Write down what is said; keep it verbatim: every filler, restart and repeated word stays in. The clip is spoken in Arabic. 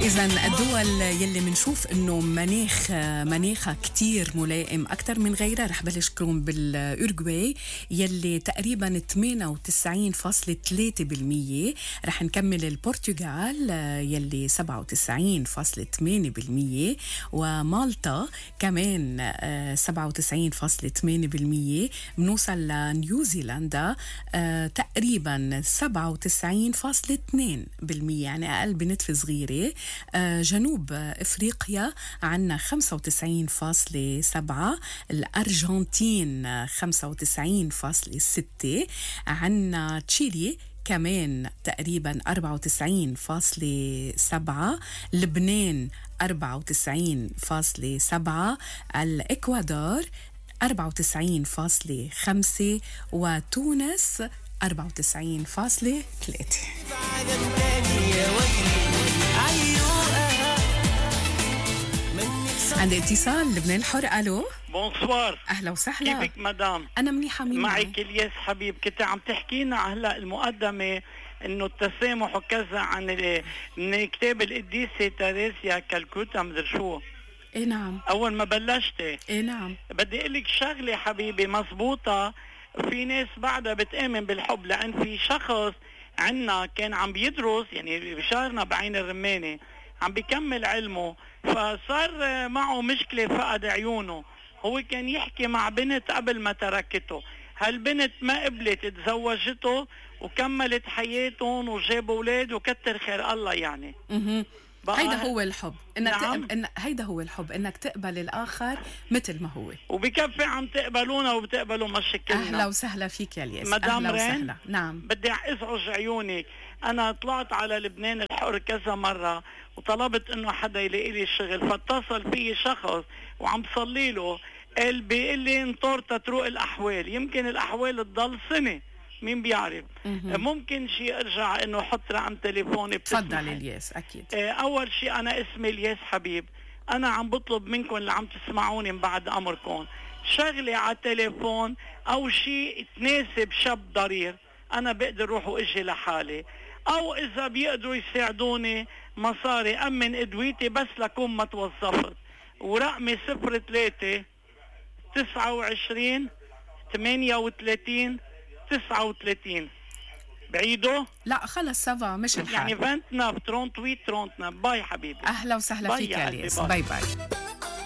إذن الدول يلي منشوف إنه مناخ مناخها كتير ملائم أكتر من غيرها، رح بلشكم بالأورجواي يلي تقريبا ثمانية وتسعين فاصلة ثلاثة بالمية، رح نكمل البرتغال يلي سبعة وتسعين فاصلة ثمانية بالمية، ومالطا كمان سبعة وتسعين فاصلة ثمانية بالمية، بنوصل لنيوزيلندا تقريبا سبعة وتسعين فاصلة اثنين بالمية، يعني أقل بنتفة صغيرة. جنوب إفريقيا عنا خمسة وتسعين فاصلة سبعة، الأرجنتين خمسة وتسعين فاصلة ستة، عنا تشيلي كمان تقريبا أربعة وتسعين فاصلة سبعة، لبنان أربعة وتسعين فاصلة سبعة، الإكوادور أربعة وتسعين فاصلة خمسة، وتونس أربعة وتسعين فاصلة ثلاثة. عندي اتصال لبنان الحر. الو بونسوار، اهلا وسهلا. كيفك مدام؟ انا منيحه. مين معك الياس حبيب. كنت عم تحكينا هلا المقدمه انه التسامح وكذا عن من كتاب القديسه تريزيا كالكوتا مدري شو. ايه نعم. اول ما بلشتي ايه نعم. بدي اقول لك شغله حبيبي مزبوطه. في ناس بعدها بتآمن بالحب، لان في شخص عنا كان عم بيدرس يعني بشارنا بعين الرمانه، عم بيكمل علمه، فصار معه مشكلة فقد عيونه. هو كان يحكي مع بنت قبل ما تركته، هالبنت ما قبلت، تزوجته وكملت حياتهم وجابوا اولاد وكتر خير الله يعني. اها هيدا هو الحب، انك نعم. تق... إن... هيدا هو الحب، انك تقبل الاخر مثل ما هو، وبكفي عم تقبلونا وبتقبلوا مشاكلنا. اهلا وسهلا فيك يا الياس. مدام اهلا رين. وسهلا. نعم. بدي ازعج عيونك، انا طلعت على لبنان الحر كذا مره وطلبت انه حدا يلاقي لي شغل، فاتصل في شخص وعم صلي له، قال بيقول لي انطر تروق الاحوال، يمكن الاحوال تضل سنه، مين بيعرف. م-م. ممكن شيء ارجع انه حط رقم تليفوني. تفضل الياس. اكيد. اول شيء انا اسمي الياس حبيب، انا عم بطلب منكم اللي عم تسمعوني من بعد امركم شغلي على التليفون او شيء تناسب شاب ضرير، انا بقدر روح واجي لحالي، او اذا بيقدروا يساعدوني مصاري امن ادويتي بس لكون ما توظفت. ورقمي صفر ثلاثة تسعة وعشرين ثمانية وثلاثين تسعة وثلاثين. بعيده؟ لا خلص سافا مش الحال يعني ثمانية وعشرين ثمانية وثلاثين ثمانية وثلاثين. باي حبيبي. اهلا وسهلا فيك يا الياس. باي باي.